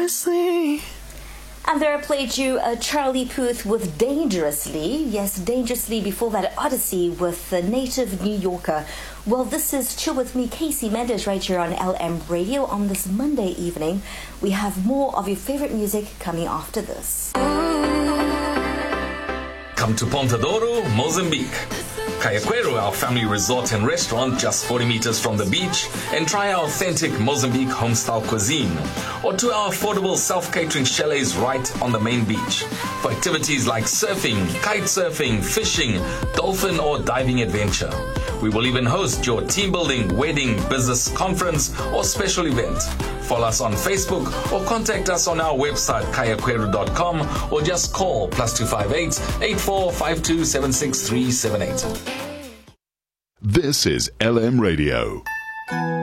And there I played you Charlie Puth with Dangerously. Yes, Dangerously. Before that, Odyssey with Native New Yorker. Well, this is Chill With Me, Casey Mendes, right here on LM Radio on this Monday evening. We have more of your favorite music coming after this. Come to Ponta Douro, Mozambique. Cayaquero, our family resort and restaurant just 40 meters from the beach, and try our authentic Mozambique home-style cuisine. Or to our affordable self-catering chalets right on the main beach. For activities like surfing, kite surfing, fishing, dolphin or diving adventure. We will even host your team building, wedding, business conference or special event. Follow us on Facebook or contact us on our website cayaquero.com or just call +258 8452 76378. This is LM Radio.